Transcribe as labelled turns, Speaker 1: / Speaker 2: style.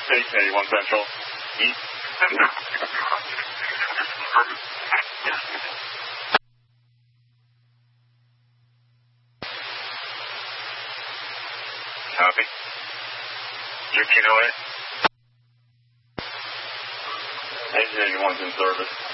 Speaker 1: Station 81 Central. East. Copy. 1308. Station 81's in service.